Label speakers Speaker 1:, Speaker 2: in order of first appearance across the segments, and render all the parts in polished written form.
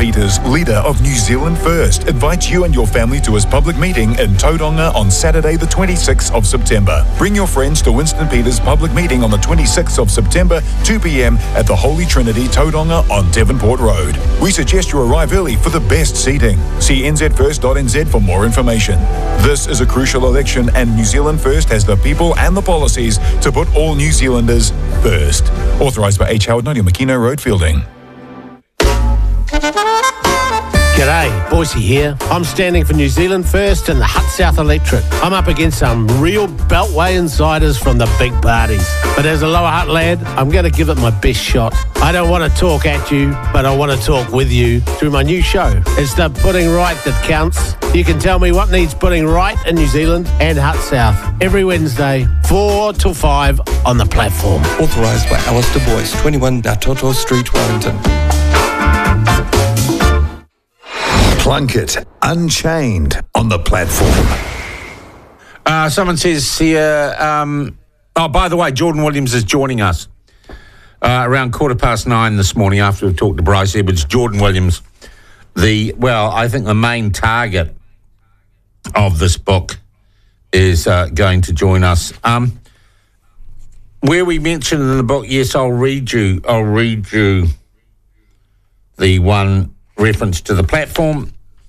Speaker 1: Peters, leader of New Zealand First, invites you and your family to his public meeting in Tauranga on Saturday the 26th of September. Bring your friends to Winston Peters' public meeting on the 26th of September, 2 p.m. at the Holy Trinity, Tauranga on Devonport Road. We suggest you arrive early for the best seating. See nzfirst.nz for more information. This is a crucial election, and New Zealand First has the people and the policies to put all New Zealanders first. Authorised by H. Howard, 90 Makino Road, Fielding.
Speaker 2: G'day, Boise here. I'm standing for New Zealand First and the Hutt South Electorate. I'm up against some real Beltway insiders from the big parties. But as a Lower Hutt lad, I'm going to give it my best shot. I don't want to talk at you, but I want to talk with you through my new show. It's the Putting Right that counts. You can tell me what needs putting right in New Zealand and Hutt South every Wednesday, 4 till 5 on the platform.
Speaker 3: Authorised by Alistair Boyce, 21 Datoto Street, Wellington.
Speaker 1: Plunkett, Unchained on the platform.
Speaker 4: Someone says here, by the way, Jordan Williams is joining us around 9:15 this morning after we've talked to Bryce Edwards. Jordan Williams, I think the main target of this book is going to join us. Where we mentioned in the book, yes, I'll read you the one reference to the platform.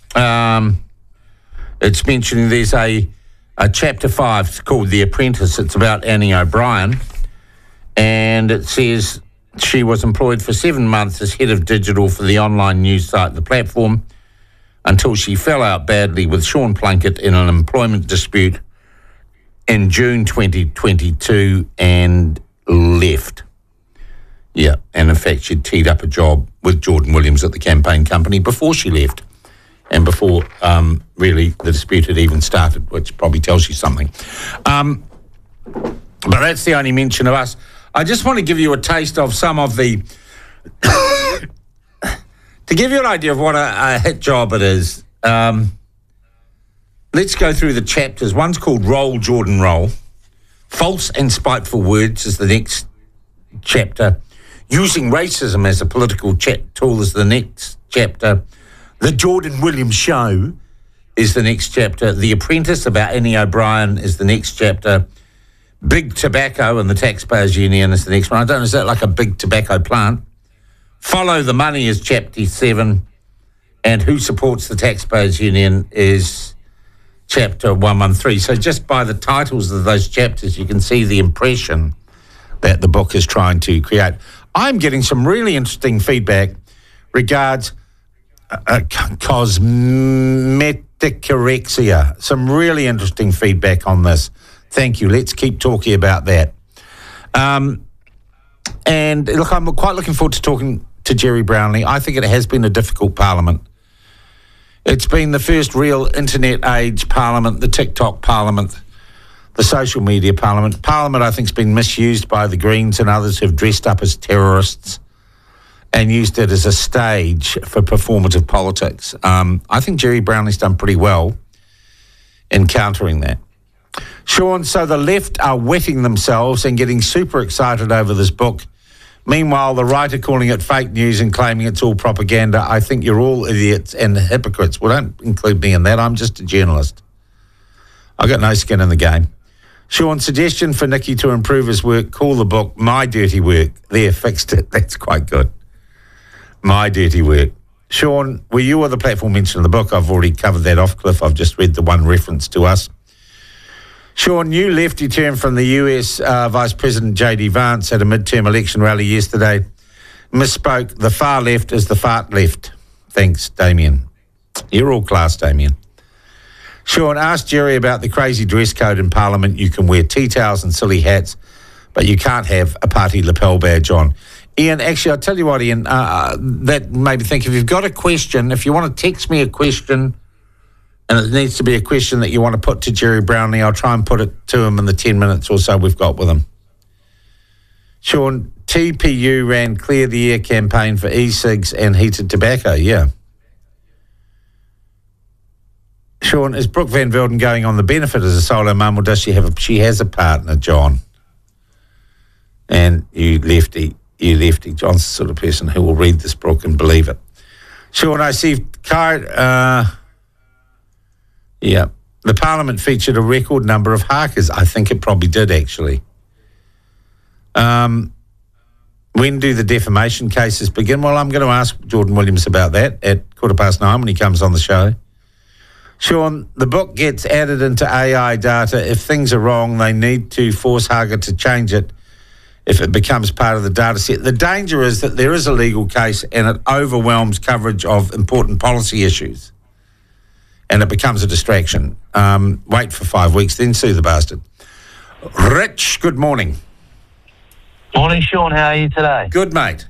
Speaker 4: It's mentioning there's a chapter 5, it's called The Apprentice. It's about Annie O'Brien, and it says she was employed for 7 months as head of digital for the online news site The Platform until she fell out badly with Sean Plunkett in an employment dispute in June 2022 and left. Yeah, and in fact she'd teed up a job with Jordan Williams at the campaign company before she left, and before really the dispute had even started, which probably tells you something. But that's the only mention of us. I just want to give you a taste of some of the... to give you an idea of what a hit job it is, let's go through the chapters. One's called Roll, Jordan, Roll. False and Spiteful Words is the next chapter. Using Racism as a Political Tool is the next chapter. The Jordan Williams Show is the next chapter. The Apprentice about Annie O'Brien is the next chapter. Big Tobacco and the Taxpayers Union is the next one. I don't know, is that like a big tobacco plant? Follow the Money is chapter 7. And Who Supports the Taxpayers Union is chapter 113. So just by the titles of those chapters, you can see the impression that the book is trying to create. I'm getting some really interesting feedback regards cosmeticorexia. Some really interesting feedback on this. Thank you. Let's keep talking about that. And look, I'm quite looking forward to talking to Jerry Brownlee. I think it has been a difficult parliament. It's been the first real internet age parliament, the TikTok parliament, the social media parliament. Parliament, I think, has been misused by the Greens and others who've dressed up as terrorists and used it as a stage for performative politics. I think Jerry Brownlee's done pretty well in countering that. Sean, so the left are wetting themselves and getting super excited over this book. Meanwhile, the right are calling it fake news and claiming it's all propaganda. I think you're all idiots and hypocrites. Well, don't include me in that. I'm just a journalist. I've got no skin in the game. Sean, suggestion for Nicky to improve his work, call the book My Dirty Work. There, fixed it. That's quite good. My Dirty Work. Sean, were you or the platform mentioned in the book? I've already covered that off, Cliff. I've just read the one reference to us. Sean, new lefty term from the US Vice President J.D. Vance at a midterm election rally yesterday. Misspoke. The far left is the fart left. Thanks, Damien. You're all class, Damien. Sean, ask Jerry about the crazy dress code in Parliament. You can wear tea towels and silly hats, but you can't have a party lapel badge on. Ian, actually, I'll tell you what, Ian, that made me think, if you've got a question, if you want to text me a question, and it needs to be a question that you want to put to Jerry Brownlee, I'll try and put it to him in the 10 minutes or so we've got with him. Sean, TPU ran Clear the Air campaign for e-cigs and heated tobacco, yeah. Sean, is Brooke Van Velden going on the benefit as a solo mum, or does she have she has a partner, John? And you lefty, John's the sort of person who will read this book and believe it. Sean, I see. Yeah. The Parliament featured a record number of harkers. I think it probably did, actually. When do the defamation cases begin? Well, I'm going to ask Jordan Williams about that at 9:15 when he comes on the show. Sean, the book gets added into AI data. If things are wrong, they need to force Haga to change it if it becomes part of the data set. The danger is that there is a legal case and it overwhelms coverage of important policy issues and it becomes a distraction. Wait for 5 weeks, then sue the bastard. Rich, good morning.
Speaker 5: Morning, Sean. How are you today?
Speaker 4: Good, mate.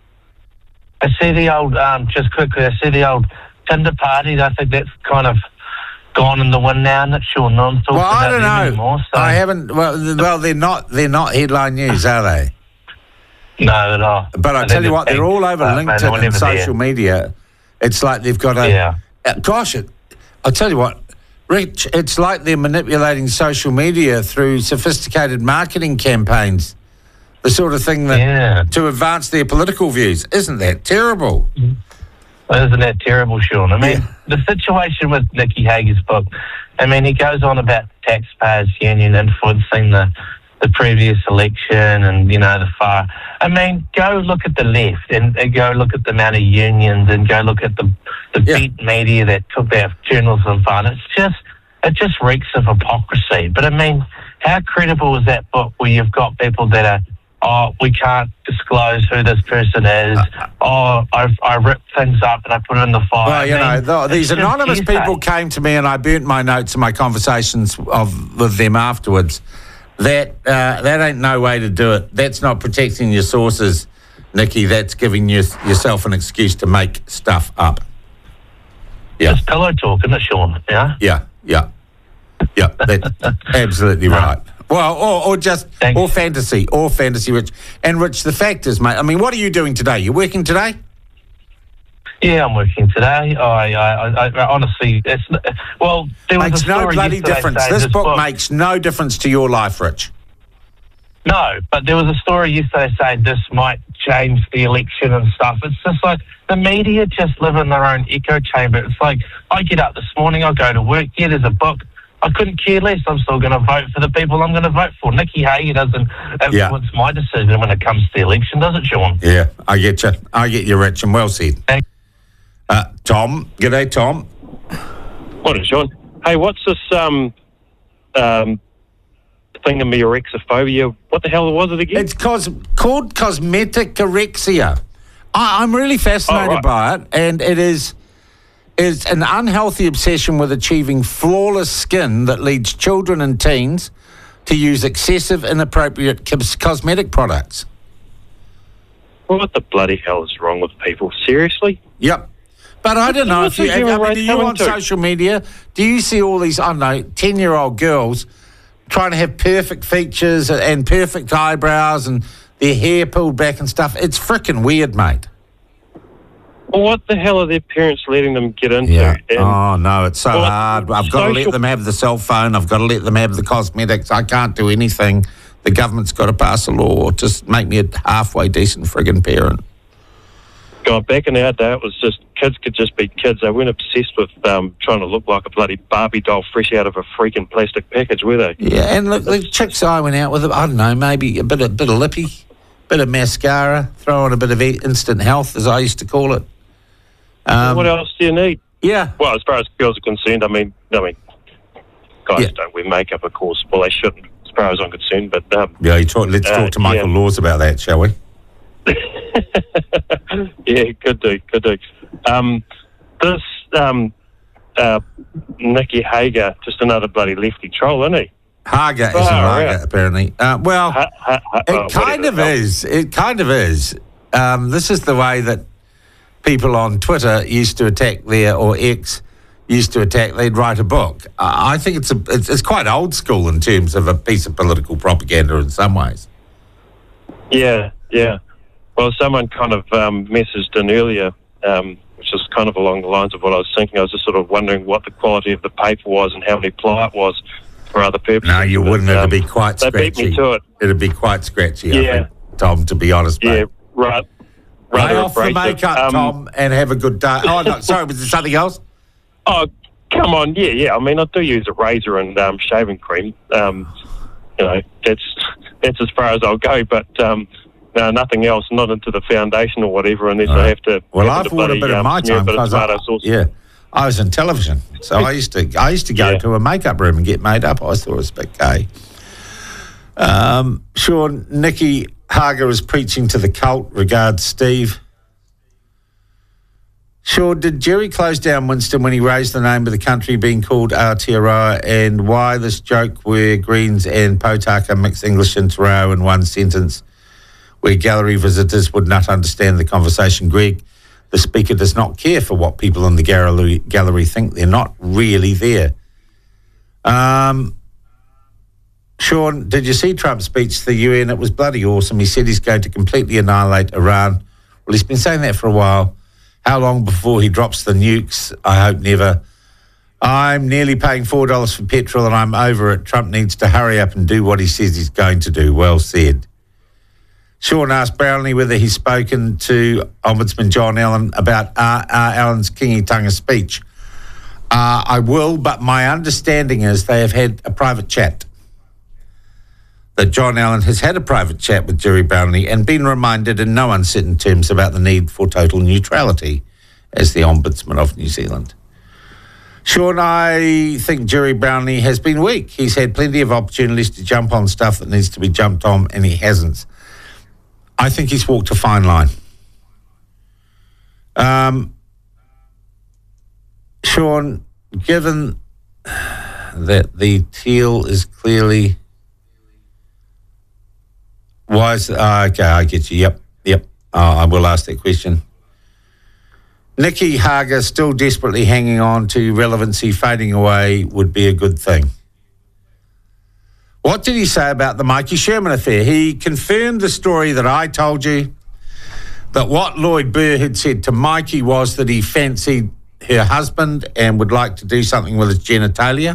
Speaker 5: I see the old, just quickly, I see the old Tinder parties. I think that's kind of gone in the wind now, isn't it, Sean? No one's talking
Speaker 4: Well, I
Speaker 5: about
Speaker 4: don't
Speaker 5: them
Speaker 4: know.
Speaker 5: anymore. So.
Speaker 4: I haven't. Well, they're not headline news, are they?
Speaker 5: No, no.
Speaker 4: But I tell you what, they're all over LinkedIn and social media. It's like they've got a.
Speaker 5: Yeah.
Speaker 4: I'll tell you what, Rich. It's like they're manipulating social media through sophisticated marketing campaigns. The sort of thing that to advance their political views. Isn't that terrible?
Speaker 5: Isn't that terrible, Sean? I mean, the situation with Nicky Hager's book, I mean, he goes on about taxpayers' union influencing the previous election and, you know, the far. I mean, go look at the left and go look at the amount of unions and go look at the beat media that took out journalism fund. It just reeks of hypocrisy. But, I mean, how credible is that book where you've got people that are, oh, we can't disclose who this person is. I ripped things up and I put it in the fire.
Speaker 4: Well, you know, these anonymous people came to me and I burnt my notes and my conversations with them afterwards. That ain't no way to do it. That's not protecting your sources, Nicky. That's giving yourself an excuse to make stuff up. Yeah.
Speaker 5: It's pillow talk, isn't it, Sean? Yeah?
Speaker 4: Yeah. That's absolutely right. Well, or fantasy, Rich. And Rich, the fact is, mate, I mean, what are you doing today? You working today?
Speaker 5: Yeah, I'm working today. I honestly, there was
Speaker 4: makes
Speaker 5: a story
Speaker 4: no bloody difference. This book makes no difference to your life, Rich.
Speaker 5: No, but there was a story yesterday saying this might change the election and stuff. It's just like the media just live in their own echo chamber. It's like I get up this morning, I go to work, there's a book. I couldn't care less. I'm still going to vote for the people I'm going to vote for. Nicky Hager doesn't influence my decision when it comes to the election, does it, Sean?
Speaker 4: Yeah, I get you, Rich, and well said. Tom, g'day, Tom.
Speaker 6: Morning, Sean. Hey, what's this thingamyorexophobia? What the hell was it again?
Speaker 4: It's called cosmetic orexia. I'm really fascinated by it, and it is an unhealthy obsession with achieving flawless skin that leads children and teens to use excessive, inappropriate cosmetic products.
Speaker 6: What the bloody hell is wrong with people? Seriously?
Speaker 4: Yep. But I don't know if do you on social media, do you see all these, 10-year-old girls trying to have perfect features and perfect eyebrows and their hair pulled back and stuff? It's frickin' weird, mate.
Speaker 6: Well, what the hell are their parents letting them get into?
Speaker 4: Yeah. Oh, no, it's so hard. I've got to let them have the cell phone. I've got to let them have the cosmetics. I can't do anything. The government's got to pass a law. Just make me a halfway decent friggin' parent.
Speaker 6: God, back in our day, it was just kids could just be kids. They weren't obsessed with trying to look like a bloody Barbie doll fresh out of a freaking plastic package, were they?
Speaker 4: Yeah, and look, the chicks I went out with, I don't know, maybe a bit of lippy, bit of mascara, throw on a bit of instant health, as I used to call it.
Speaker 6: What else do you need?
Speaker 4: Yeah.
Speaker 6: Well, as far as girls are concerned, I mean, guys don't wear makeup, of course. Well, they shouldn't, as far as I'm concerned. But
Speaker 4: let's talk to Michael Laws about that, shall we?
Speaker 6: Yeah, could do. This Nicky Hager, just another bloody lefty troll, isn't he?
Speaker 4: Hager isn't Hager, apparently. It kind of is. It kind of is. This is the way that people on Twitter used to attack they'd write a book. I think it's quite old school in terms of a piece of political propaganda in some ways.
Speaker 6: Yeah. Well, someone kind of messaged in earlier, which is kind of along the lines of what I was thinking. I was just sort of wondering what the quality of the paper was and how many ply it was for other purposes.
Speaker 4: No, you wouldn't. It'd be quite scratchy.
Speaker 6: They beat me to it.
Speaker 4: It'd be quite scratchy, I think, Tom, to be honest, mate.
Speaker 6: Yeah, right. rather
Speaker 4: Lay off the
Speaker 6: abrasive.
Speaker 4: makeup, Tom, and have a good day. Oh, no, sorry, was there something else?
Speaker 6: Oh, come on, yeah. I mean, I do use a razor and shaving cream. That's as far as I'll go. But no, nothing else. Not into the foundation or whatever, unless I have to.
Speaker 4: Well,
Speaker 6: have
Speaker 4: I've ordered a bit of my time because I was in television, so I used to go to a makeup room and get made up. I thought it was a bit gay. Sean, Nicky Hager is preaching to the cult. Regards, Steve. Sure, did Jerry close down Winston when he raised the name of the country being called Aotearoa, and why this joke where Greens and Potaka mix English and Te Reo in one sentence where gallery visitors would not understand the conversation? Greg, the speaker does not care for what people in the gallery think. They're not really there. Sean, did you see Trump's speech to the UN? It was bloody awesome. He said he's going to completely annihilate Iran. Well, he's been saying that for a while. How long before he drops the nukes? I hope never. I'm nearly paying $4 for petrol and I'm over it. Trump needs to hurry up and do what he says he's going to do. Well said. Sean asked Brownlee whether he's spoken to Ombudsman John Allen about Allen's Kingi-Tunga speech. I will, but my understanding is they have had a private chat. That John Allen has had a private chat with Jerry Brownlee and been reminded in no uncertain terms about the need for total neutrality as the Ombudsman of New Zealand. Sean, I think Jerry Brownlee has been weak. He's had plenty of opportunities to jump on stuff that needs to be jumped on, and he hasn't. I think he's walked a fine line. Sean, given that the teal is clearly... Why is okay, I get you. Yep. I will ask that question. Nicky Hager still desperately hanging on to relevancy, fading away would be a good thing. What did he say about the Mikey Sherman affair? He confirmed the story that I told you, that what Lloyd Burr had said to Mikey was that he fancied her husband and would like to do something with his genitalia.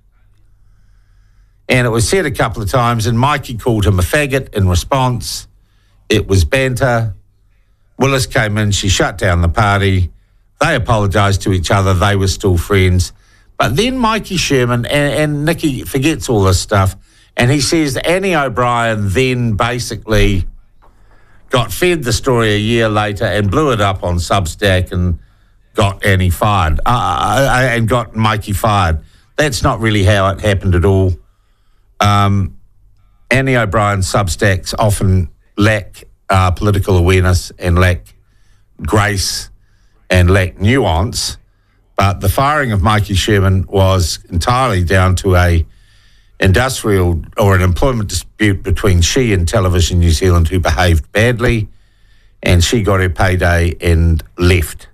Speaker 4: And it was said a couple of times, and Mikey called him a faggot in response. It was banter. Willis came in, she shut down the party. They apologised to each other. They were still friends. But then Mikey Sherman, and Nicky forgets all this stuff, and he says Annie O'Brien then basically got fed the story a year later and blew it up on Substack and got Annie fired, and got Mikey fired. That's not really how it happened at all. Annie O'Brien's Substacks often lack political awareness and lack grace and lack nuance, but the firing of Mikey Sherman was entirely down to a industrial or an employment dispute between she and Television New Zealand, who behaved badly, and she got her payday and left.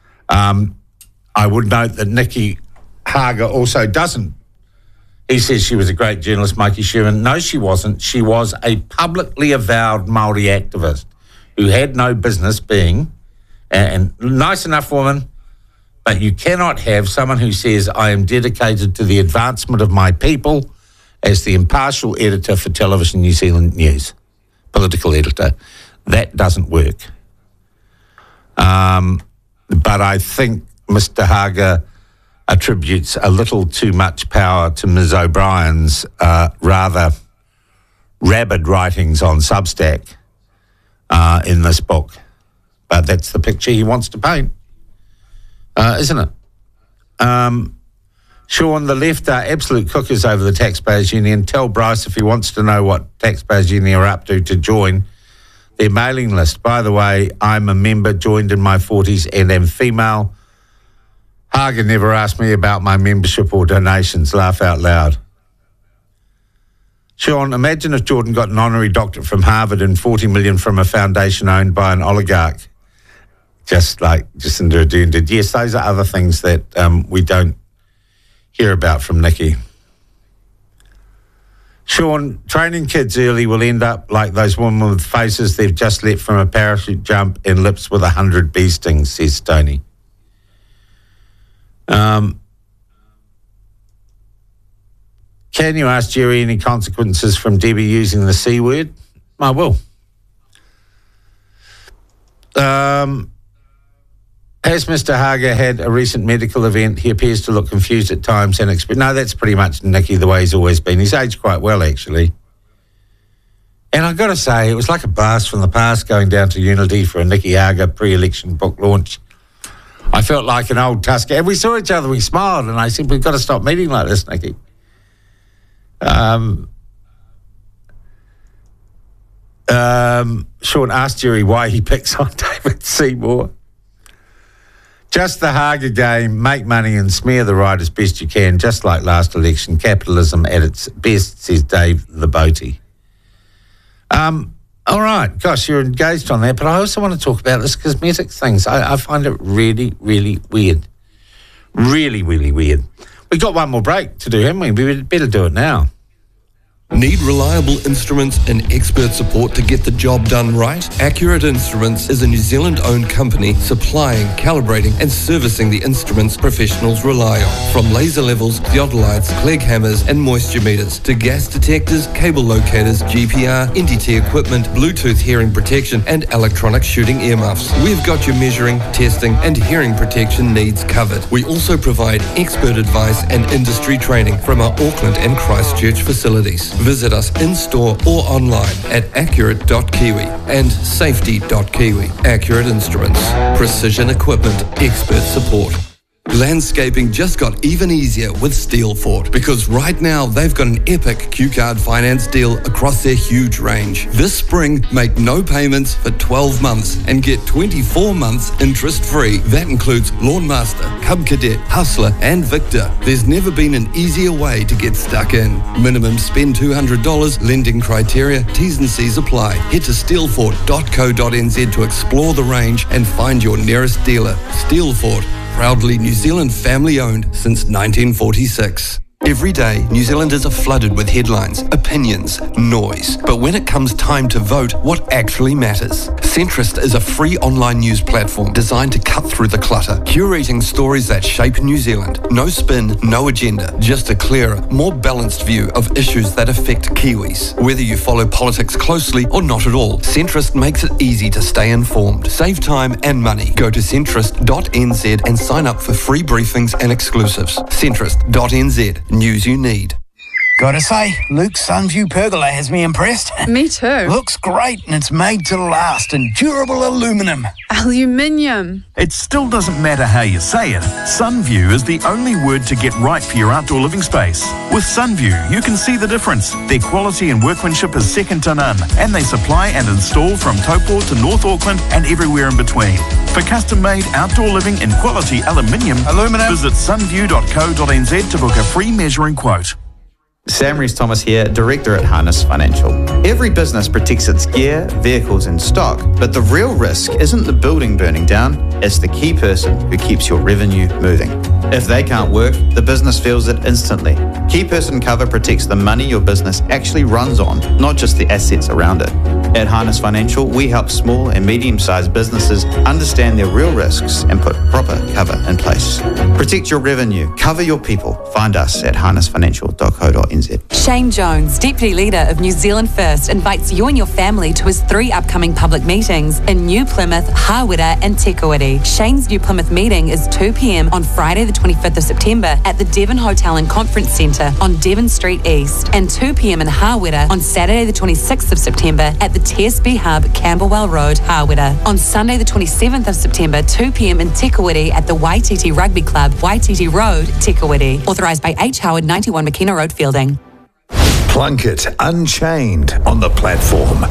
Speaker 4: I would note that Nicky Hager also doesn't. He says she was a great journalist, Mikey Sherman. No, she wasn't. She was a publicly avowed Māori activist who had no business being, and nice enough woman, but you cannot have someone who says, I am dedicated to the advancement of my people as the impartial editor for Television New Zealand News, political editor. That doesn't work. But I think Mr. Hager attributes a little too much power to Ms. O'Brien's rather rabid writings on Substack in this book. But that's the picture he wants to paint, isn't it? Sean, the left are absolute cookers over the Taxpayers Union. Tell Bryce if he wants to know what Taxpayers Union are up to join their mailing list. By the way, I'm a member, joined in my 40s and am female. Hager never asked me about my membership or donations. Laugh out loud. Sean, imagine if Jordan got an honorary doctorate from Harvard and $40 million from a foundation owned by an oligarch, just like Jacinda Ardern did. Yes, those are other things that we don't hear about from Nicky. Sean, training kids early will end up like those women with faces they've just let from a parachute jump and lips with 100 bee stings, says Tony. Can you ask Jerry any consequences from Debbie using the C word? I will. Has Mr. Hager had a recent medical event? He appears to look confused at times and no, that's pretty much Nicky the way he's always been. He's aged quite well, actually. And I've got to say, it was like a blast from the past going down to Unity for a Nicky Hager pre-election book launch. I felt like an old Tusker. And we saw each other, we smiled, and I said, we've got to stop meeting like this, Nicky. Sean asked Jerry why he picks on David Seymour. Just the Hager game, make money and smear the right as best you can, just like last election. Capitalism at its best, says Dave the Boaty. All right, gosh, you're engaged on that, but I also want to talk about this cosmetics things. I find it really, really weird. Really, really weird. We've got one more break to do, haven't we? We better do it now.
Speaker 3: Need reliable instruments and expert support to get the job done right? Accurate Instruments is a New Zealand-owned company supplying, calibrating and servicing the instruments professionals rely on. From laser levels, theodolites, Clegg hammers and moisture meters to gas detectors, cable locators, GPR, NDT equipment, Bluetooth hearing protection and electronic shooting earmuffs. We've got your measuring, testing and hearing protection needs covered. We also provide expert advice and industry training from our Auckland and Christchurch facilities. Visit us in-store or online at accurate.kiwi and safety.kiwi. Accurate Instruments. Precision equipment. Expert support. Landscaping just got even easier with Steelfort because right now they've got an epic Q-Card finance deal across their huge range. This spring, make no payments for 12 months and get 24 months interest-free. That includes Lawnmaster, Cub Cadet, Hustler and Victor. There's never been an easier way to get stuck in. Minimum spend $200, lending criteria, T's and C's apply. Head to steelfort.co.nz to explore the range and find your nearest dealer. Steelfort. Proudly New Zealand family-owned since 1946. Every day, New Zealanders are flooded with headlines, opinions, noise. But when it comes time to vote, what actually matters? Centrist is a free online news platform designed to cut through the clutter, curating stories that shape New Zealand. No spin, no agenda, just a clearer, more balanced view of issues that affect Kiwis. Whether you follow politics closely or not at all, Centrist makes it easy to stay informed. Save time and money. Go to centrist.nz and sign up for free briefings and exclusives. Centrist.nz. News you need.
Speaker 7: Gotta say, Luke's Sunview pergola has me impressed.
Speaker 8: Me too.
Speaker 7: Looks great and it's made to last in durable aluminum.
Speaker 8: Aluminium.
Speaker 9: It still doesn't matter how you say it. Sunview is the only word to get right for your outdoor living space. With Sunview, you can see the difference. Their quality and workmanship is second to none, and they supply and install from Taupo to North Auckland and everywhere in between. For custom-made outdoor living in quality aluminum, visit sunview.co.nz to book a free measuring quote.
Speaker 10: Sam Rees-Thomas here, Director at Harness Financial. Every business protects its gear, vehicles and stock, but the real risk isn't the building burning down, it's the key person who keeps your revenue moving. If they can't work, the business feels it instantly. Key person cover protects the money your business actually runs on, not just the assets around it. At Harness Financial, we help small and medium-sized businesses understand their real risks and put proper cover in place. Protect your revenue, cover your people. Find us at harnessfinancial.co.nz.
Speaker 11: Shane Jones, Deputy Leader of New Zealand First, invites you and your family to his 3 upcoming public meetings in New Plymouth, Hawera and Te Kuiti. Shane's New Plymouth meeting is 2 p.m. on Friday the 25th of September at the Devon Hotel and Conference Centre on Devon Street East, and 2 p.m. in Hawera on Saturday the 26th of September at the TSB Hub, Camberwell Road, Hawera. On Sunday the 27th of September, 2 p.m. in Te Kuiti at the Waititi Rugby Club, Waititi Road, Te Kuiti. Authorised by H. Howard, 91 McKenna Road, Fielding.
Speaker 1: Plunkett Unchained on the platform.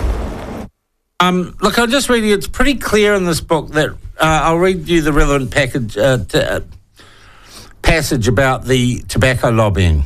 Speaker 4: Look, I'll just read you. It's pretty clear in this book that I'll read you the relevant passage about the tobacco lobbying.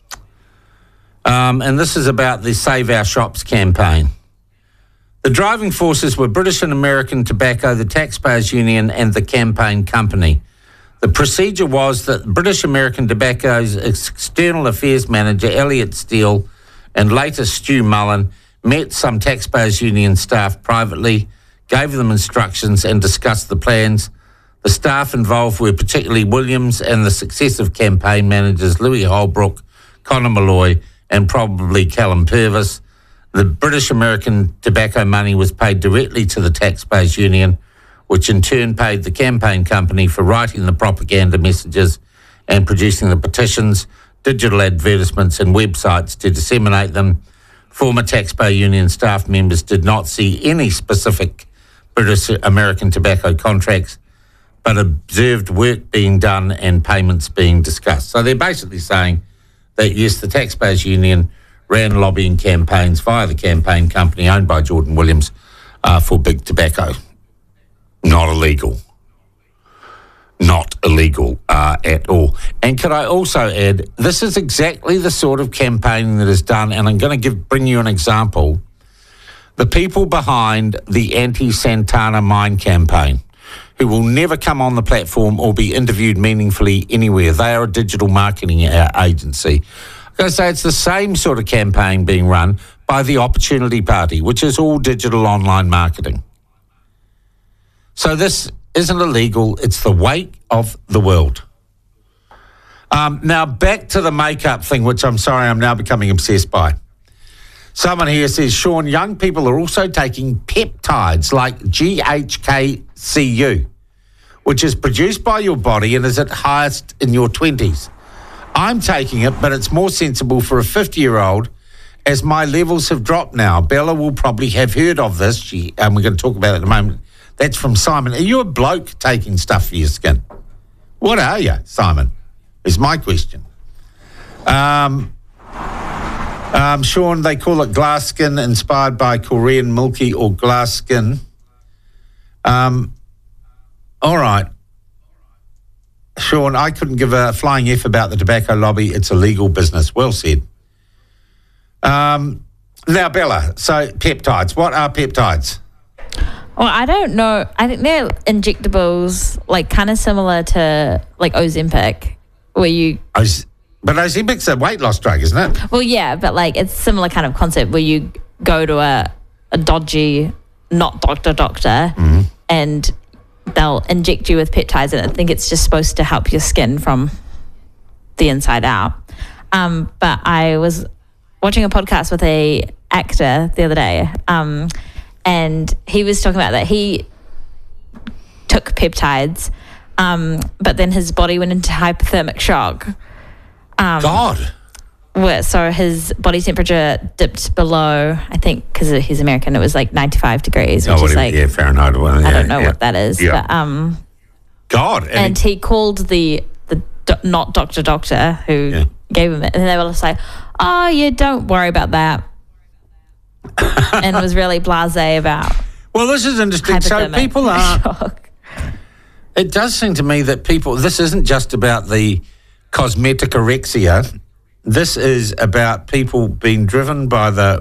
Speaker 4: And this is about the Save Our Shops campaign. The driving forces were British and American Tobacco, the Taxpayers Union and the campaign company. The procedure was that British American Tobacco's External Affairs Manager, Elliot Steele, and later Stu Mullen, met some Taxpayers Union staff privately, gave them instructions and discussed the plans. The staff involved were particularly Williams and the successive campaign managers Louis Holbrook, Connor Malloy and probably Callum Purvis. The British American tobacco money was paid directly to the taxpayers union, which in turn paid the campaign company for writing the propaganda messages and producing the petitions, digital advertisements and websites to disseminate them. Former taxpayer union staff members did not see any specific British American tobacco contracts, but observed work being done and payments being discussed. So they're basically saying that, yes, the taxpayers union ran lobbying campaigns via the campaign company owned by Jordan Williams for big tobacco. Not illegal. Not illegal at all. And could I also add, this is exactly the sort of campaigning that is done, and I'm going to bring you an example. The people behind the anti-Santana mine campaign, who will never come on the platform or be interviewed meaningfully anywhere. They are a digital marketing agency. I'm going to say it's the same sort of campaign being run by the Opportunity Party, which is all digital online marketing. So this isn't illegal. It's the wake of the world. Now, back to the makeup thing, which I'm sorry I'm now becoming obsessed by. Someone here says, Sean, young people are also taking peptides like GHKCU, which is produced by your body and is at highest in your 20s. I'm taking it, but it's more sensible for a 50-year-old as my levels have dropped now. Bella will probably have heard of this, and we're going to talk about it in a moment. That's from Simon. Are you a bloke taking stuff for your skin? What are you, Simon? Is my question. Sean, they call it glass skin, inspired by Korean milky or glass skin. All right. Sean, I couldn't give a flying F about the tobacco lobby. It's a legal business. Well said. Now, Bella, so peptides. What are peptides?
Speaker 8: Well, I don't know. I think they're injectables, like kind of similar to like Ozempic, where you...
Speaker 4: But Ozempic's a weight loss drug, isn't it?
Speaker 8: Well, yeah, but like it's similar kind of concept where you go to a dodgy, not doctor, and they'll inject you with peptides, and I think it's just supposed to help your skin from the inside out. But I was watching a podcast with a actor the other day, and he was talking about that he took peptides, but then his body went into hypothermic shock.
Speaker 4: God.
Speaker 8: So his body temperature dipped below, I think, because he's American, it was like 95 degrees, which is like...
Speaker 4: Yeah, Fahrenheit.
Speaker 8: I don't know what that is.
Speaker 4: Yeah.
Speaker 8: But,
Speaker 4: God.
Speaker 8: And he called the not doctor who gave him it, and they were just like, oh, yeah, don't worry about that. And was really blasé about...
Speaker 4: Well, this is interesting. So people are...
Speaker 8: shock.
Speaker 4: It does seem to me that people... This isn't just about the cosmeticorexia. This is about people being driven by the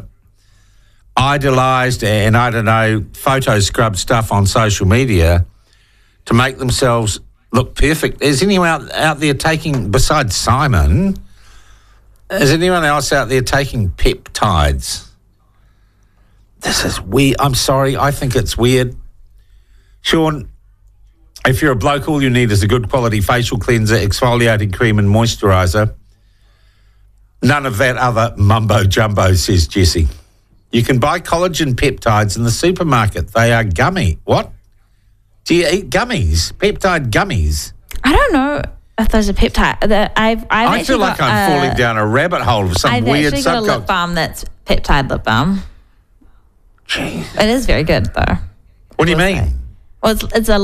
Speaker 4: idolised and, I don't know, photo scrub stuff on social media to make themselves look perfect. Is anyone out there taking, besides Simon, is anyone else out there taking peptides? This is weird. I'm sorry. I think it's weird. Sean, if you're a bloke, all you need is a good quality facial cleanser, exfoliating cream and moisturiser. None of that other mumbo-jumbo, says Jesse. You can buy collagen peptides in the supermarket. They are gummy. What? Do you eat gummies? Peptide gummies?
Speaker 8: I don't know if those are peptide.
Speaker 4: I feel like I'm falling down a rabbit hole of some weird
Speaker 8: I've actually got a lip balm that's peptide lip balm.
Speaker 4: Jeez.
Speaker 8: It is very good, though.
Speaker 4: What do you mean?
Speaker 8: Well, it's a